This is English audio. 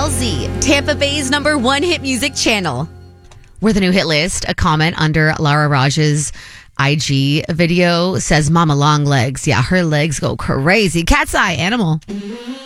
TLZ, Tampa Bay's #1 hit music channel. We're the new hit list. A comment under Lara Raj's IG video says Mama Long Legs. Yeah, her legs go crazy. Cat's eye animal.